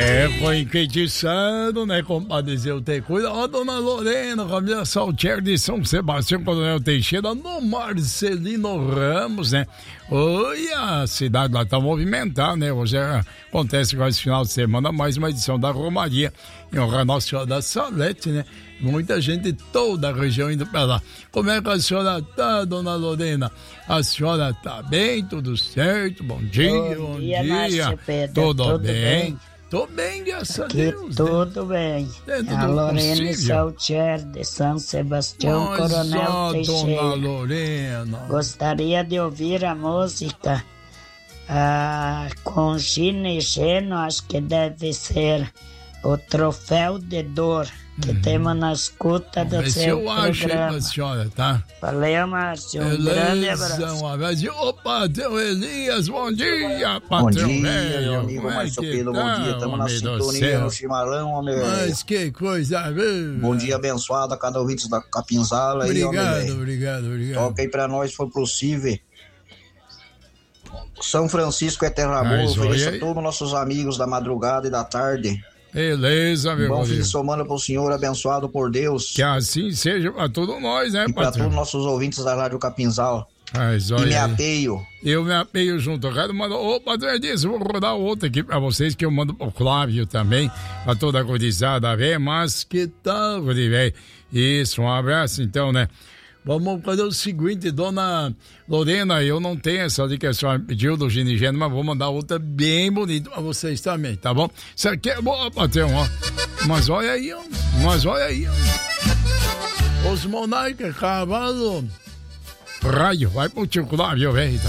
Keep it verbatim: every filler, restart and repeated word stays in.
É, foi enfeitiçando, né, compadeceu ter coisa. Ó, dona Lorena, Camila Saltier de São Sebastião, Coronel Teixeira, no Marcelino Ramos, né? Oi, a cidade lá tá movimentada, né? Hoje é, acontece com esse final de semana mais uma edição da Romaria, em honra a Nossa Senhora da Salete, né? Muita gente de toda a região indo pra lá. Como é que a senhora tá, dona Lorena? A senhora tá bem? Tudo certo? Bom dia, bom, bom dia. dia. Pedro, tudo, tudo bem? bem? Tô bem, graças Aqui a Deus. Tudo né? bem. Dentro a Lorena Saltier de São Sebastião, Mas Coronel ó, Teixeira. Dona Lorena. Gostaria de ouvir a música ah, com China e Geno, acho que deve ser O Troféu de Dor, que uhum. temos na escuta do seu eu programa. Acho pra senhora, tá? Valeu, Márcio. Um Beleza, grande abraço. Um abraço. Ô, patrão Elias, bom dia, patrão. Bom dia, velho, meu amigo Márcio Pedro, tá? Bom dia. Estamos na sintonia no chimarrão, homem. Mas que coisa, viu? Bom dia abençoado a cada ouvinte da Capinzala. Obrigado, aí, homem, obrigado, obrigado. Toca aí pra nós, se for possível. São Francisco é terra boa, ofereço a todos nossos amigos da madrugada e da tarde. Beleza, meu bom fim de semana pro senhor, abençoado por Deus. Que assim seja pra todos nós, né, e pra todos nossos ouvintes da Rádio Capinzal. Mas, e me apeio. Eu me apeio junto. Eu quero mandar. Ô, Padre Edson, vou rodar outra aqui pra vocês que eu mando pro Flávio também. Pra toda a gurizada, velho. Mas que tal, velho? Isso, um abraço então, né? Vamos fazer o seguinte, dona Lorena, eu não tenho essa ali que a senhora pediu do Ginigênio, mas vou mandar outra bem bonita pra vocês também, tá bom? Isso aqui é boa, patrão, ó. Mas olha aí, ó. Mas olha aí, ó. Os monarcas, cavalo, raio, vai pro tio Flávio, velho, tá?